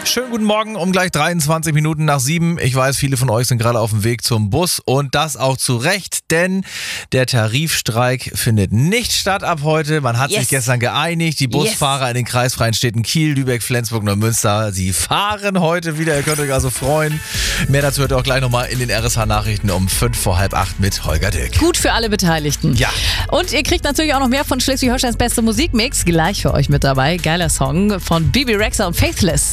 Schönen guten Morgen, um gleich 23 Minuten nach 7. Ich weiß, viele von euch sind gerade auf dem Weg zum Bus und das auch zu Recht, denn der Tarifstreik findet nicht statt ab heute. Man hat sich gestern geeinigt, die Busfahrer in den kreisfreien Städten Kiel, Lübeck, Flensburg, Neumünster, sie fahren heute wieder. Ihr könnt euch also freuen. Mehr dazu hört ihr auch gleich nochmal in den RSH-Nachrichten um 7:45 mit Holger Dilk. Gut für alle Beteiligten. Ja. Und ihr kriegt natürlich auch noch mehr von Schleswig-Holsteins beste Musikmix. Gleich für euch mit dabei. Geiler Song von Bibi Rexha und Faithless.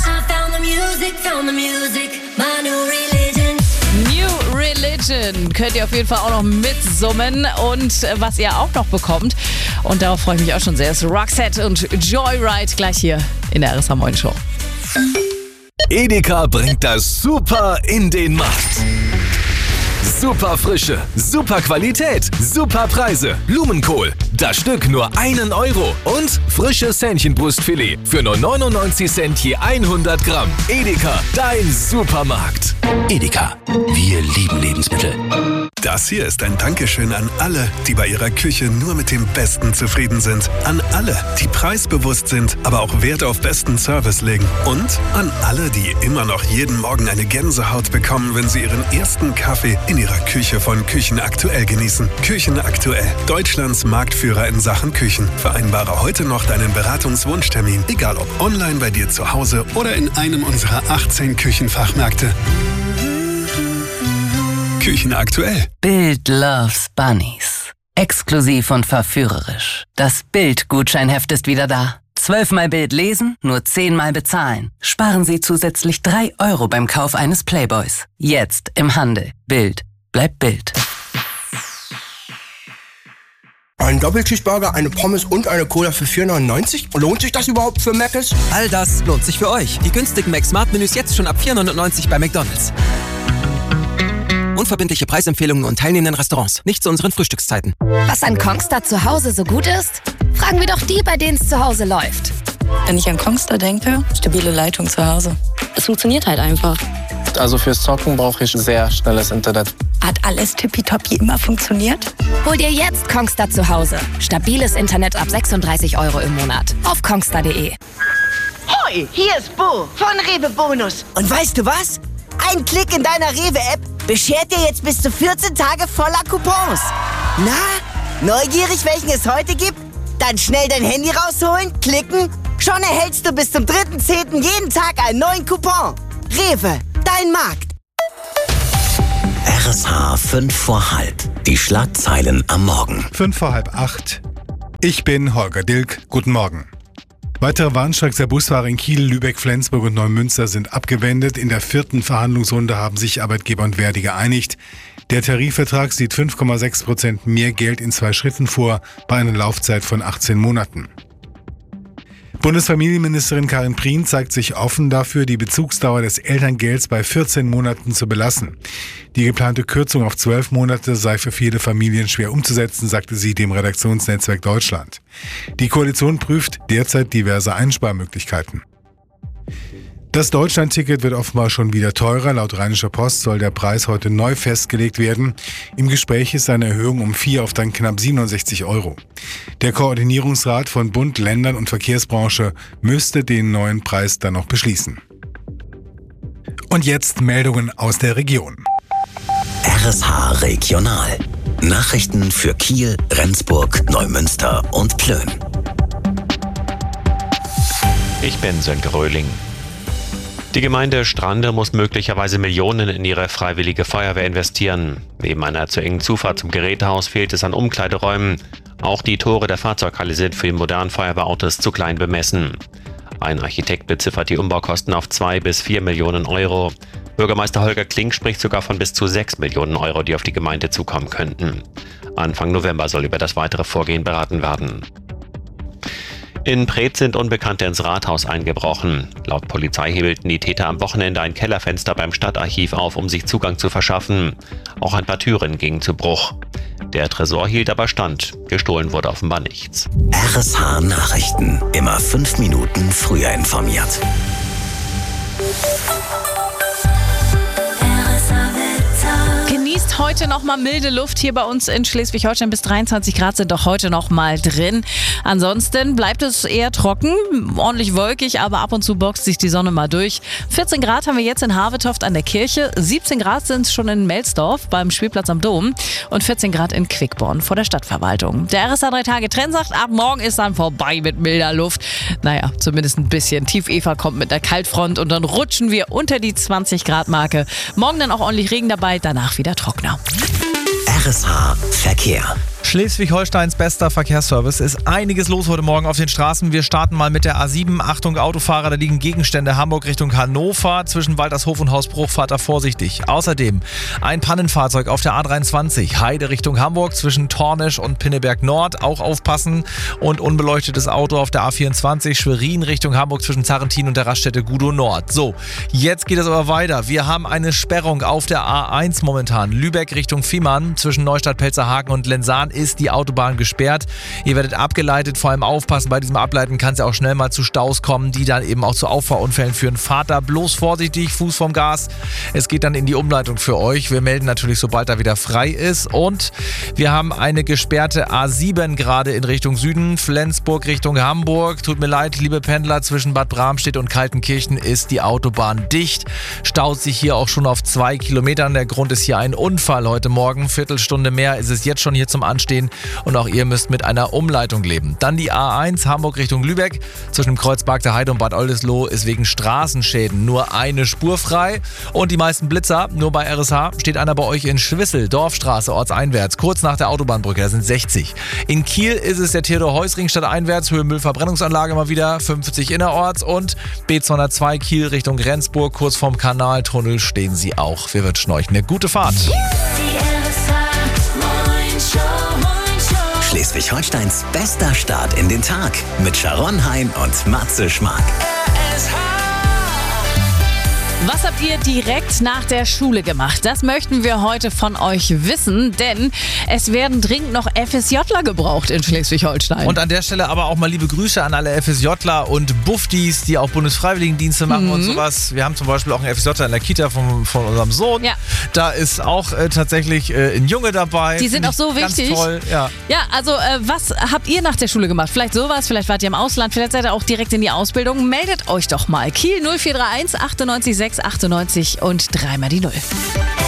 New Religion könnt ihr auf jeden Fall auch noch mitsummen. Und was ihr auch noch bekommt, und darauf freue ich mich auch schon sehr, ist Roxette und Joyride gleich hier in der RSH Morning Show. Edeka bringt das Super in den Markt. Super Frische, super Qualität, super Preise. Blumenkohl, das Stück nur 1 Euro. Und frisches Hähnchenbrustfilet für nur 99 Cent je 100 Gramm. Edeka, dein Supermarkt. Edeka, wir lieben Lebensmittel. Das hier ist ein Dankeschön an alle, die bei ihrer Küche nur mit dem Besten zufrieden sind. An alle, die preisbewusst sind, aber auch Wert auf besten Service legen. Und an alle, die immer noch jeden Morgen eine Gänsehaut bekommen, wenn sie ihren ersten Kaffee in ihrer Küche von Küchen Aktuell genießen. Küchen Aktuell, Deutschlands Marktführer in Sachen Küchen. Vereinbare heute noch deinen Beratungswunschtermin, egal ob online bei dir zu Hause oder in einem unserer 18 Küchenfachmärkte. Küchen Aktuell. Bild loves Bunnies. Exklusiv und verführerisch. Das Bild-Gutscheinheft ist wieder da. 12-mal Bild lesen, nur 10-mal bezahlen. Sparen Sie zusätzlich 3 Euro beim Kauf eines Playboys. Jetzt im Handel. Bild. Bleibt Bild. Ein Doppelcheeseburger, eine Pommes und eine Cola für 4,99? Lohnt sich das überhaupt für Mc's? All das lohnt sich für euch. Die günstigen Mac-Smart-Menüs jetzt schon ab 4,99 bei McDonald's. Unverbindliche Preisempfehlungen und teilnehmenden Restaurants. Nicht zu unseren Frühstückszeiten. Was an Kongstar zu Hause so gut ist? Fragen wir doch die, bei denen es zu Hause läuft. Wenn ich an Kongstar denke, stabile Leitung zu Hause. Es funktioniert halt einfach. Also fürs Zocken brauche ich sehr schnelles Internet. Hat alles tippitoppi immer funktioniert? Hol dir jetzt Kongstar zu Hause. Stabiles Internet ab 36 Euro im Monat. Auf kongstar.de. Hoi, hier ist Bo von Rewe Bonus. Und weißt du was? Ein Klick in deiner Rewe-App beschert dir jetzt bis zu 14 Tage voller Coupons. Na, neugierig, welchen es heute gibt? Dann schnell dein Handy rausholen, klicken. Schon erhältst du bis zum 3.10. jeden Tag einen neuen Coupon. Rewe, dein Markt. RSH 7:45. Die Schlagzeilen am Morgen. 7:45. Ich bin Holger Dilk. Guten Morgen. Weitere Warnstreiks der Busfahrer in Kiel, Lübeck, Flensburg und Neumünster sind abgewendet. In der 4. Verhandlungsrunde haben sich Arbeitgeber und Verdi geeinigt. Der Tarifvertrag sieht 5,6% mehr Geld in 2 Schritten vor, bei einer Laufzeit von 18 Monaten. Bundesfamilienministerin Karin Prien zeigt sich offen dafür, die Bezugsdauer des Elterngelds bei 14 Monaten zu belassen. Die geplante Kürzung auf 12 Monate sei für viele Familien schwer umzusetzen, sagte sie dem Redaktionsnetzwerk Deutschland. Die Koalition prüft derzeit diverse Einsparmöglichkeiten. Das Deutschland-Ticket wird offenbar schon wieder teurer. Laut Rheinischer Post soll der Preis heute neu festgelegt werden. Im Gespräch ist eine Erhöhung um 4 auf dann knapp 67 Euro. Der Koordinierungsrat von Bund, Ländern und Verkehrsbranche müsste den neuen Preis dann noch beschließen. Und jetzt Meldungen aus der Region. RSH Regional. Nachrichten für Kiel, Rendsburg, Neumünster und Plön. Ich bin Sönke Röhling. Die Gemeinde Strande muss möglicherweise Millionen in ihre freiwillige Feuerwehr investieren. Neben einer zu engen Zufahrt zum Gerätehaus fehlt es an Umkleideräumen. Auch die Tore der Fahrzeughalle sind für die modernen Feuerwehrautos zu klein bemessen. Ein Architekt beziffert die Umbaukosten auf 2 bis 4 Millionen Euro. Bürgermeister Holger Klink spricht sogar von bis zu 6 Millionen Euro, die auf die Gemeinde zukommen könnten. Anfang November soll über das weitere Vorgehen beraten werden. In Preetz sind Unbekannte ins Rathaus eingebrochen. Laut Polizei hebelten die Täter am Wochenende ein Kellerfenster beim Stadtarchiv auf, um sich Zugang zu verschaffen. Auch ein paar Türen gingen zu Bruch. Der Tresor hielt aber stand. Gestohlen wurde offenbar nichts. RSH Nachrichten. Immer 5 Minuten früher informiert. Genießt Und heute nochmal milde Luft hier bei uns in Schleswig-Holstein. Bis 23 Grad sind doch heute nochmal drin. Ansonsten bleibt es eher trocken, ordentlich wolkig, aber ab und zu boxt sich die Sonne mal durch. 14 Grad haben wir jetzt in Havetoft an der Kirche. 17 Grad sind es schon in Melsdorf beim Spielplatz am Dom. Und 14 Grad in Quickborn vor der Stadtverwaltung. Der RSA 3-Tage-Trend sagt, ab morgen ist dann vorbei mit milder Luft. Naja, zumindest ein bisschen. Tief Eva kommt mit der Kaltfront und dann rutschen wir unter die 20 Grad Marke. Morgen dann auch ordentlich Regen dabei, danach wieder trockener. RSA Verkehr. Schleswig-Holsteins bester Verkehrsservice. Ist einiges los heute Morgen auf den Straßen. Wir starten mal mit der A7. Achtung Autofahrer, da liegen Gegenstände. Hamburg Richtung Hannover. Zwischen Waltershof und Hausbruch fahrt da vorsichtig. Außerdem ein Pannenfahrzeug auf der A23. Heide Richtung Hamburg zwischen Tornisch und Pinneberg Nord. Auch aufpassen. Und unbeleuchtetes Auto auf der A24. Schwerin Richtung Hamburg zwischen Zarrentin und der Raststätte Gudow Nord. So, jetzt geht es aber weiter. Wir haben eine Sperrung auf der A1 momentan. Lübeck Richtung Fehmarn zwischen Neustadt-Pelzerhaken und Lensahn ist die Autobahn gesperrt. Ihr werdet abgeleitet, vor allem aufpassen. Bei diesem Ableiten kann es ja auch schnell mal zu Staus kommen, die dann eben auch zu Auffahrunfällen führen. Fahrt da bloß vorsichtig, Fuß vom Gas. Es geht dann in die Umleitung für euch. Wir melden natürlich, sobald da wieder frei ist. Und wir haben eine gesperrte A7 gerade in Richtung Süden. Flensburg Richtung Hamburg. Tut mir leid, liebe Pendler, zwischen Bad Bramstedt und Kaltenkirchen ist die Autobahn dicht. Staut sich hier auch schon auf 2 Kilometern. Der Grund ist hier ein Unfall heute Morgen. Viertelstunde mehr ist es jetzt schon hier zum Anstehen und auch ihr müsst mit einer Umleitung leben. Dann die A1 Hamburg Richtung Lübeck. Zwischen dem Kreuzberg der Heide und Bad Oldesloe ist wegen Straßenschäden nur eine Spur frei. Und die meisten Blitzer, nur bei RSH, steht einer bei euch in Schwissel, Dorfstraße, ortseinwärts, kurz nach der Autobahnbrücke, da sind 60. In Kiel ist es der Theodor-Heuss-Ring stadteinwärts, Höhe Müllverbrennungsanlage mal wieder, 50 innerorts und B202 Kiel Richtung Rendsburg, kurz vorm Kanaltunnel stehen sie auch. Wir wünschen euch eine gute Fahrt. Schleswig-Holsteins bester Start in den Tag mit Sharon Hein und Matze Schmark. Was habt ihr direkt nach der Schule gemacht? Das möchten wir heute von euch wissen, denn es werden dringend noch FSJler gebraucht in Schleswig-Holstein. Und an der Stelle aber auch mal liebe Grüße an alle FSJler und Buffdies, die auch Bundesfreiwilligendienste machen und sowas. Wir haben zum Beispiel auch einen FSJler in der Kita von unserem Sohn. Ja. Da ist auch tatsächlich ein Junge dabei. Die sind auch so wichtig. Ganz toll, ja. Ja, also was habt ihr nach der Schule gemacht? Vielleicht sowas, vielleicht wart ihr im Ausland, vielleicht seid ihr auch direkt in die Ausbildung. Meldet euch doch mal. Kiel 0431 98 6 98 und 3 mal die 0.